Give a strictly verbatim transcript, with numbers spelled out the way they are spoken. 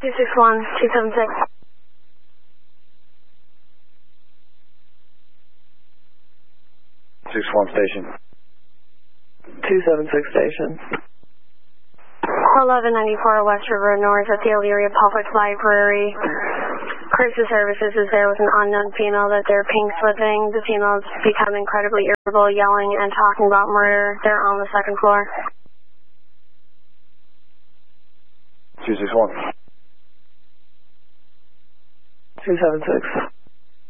two six one, two seven six. six one station. two seven six station. eleven ninety-four West River North at the Elyria Public Library. Crisis Services is there with an unknown female that they're pink slipping. The female's become incredibly irritable, yelling and talking about murder. They're on the second floor. two six one. two seven six.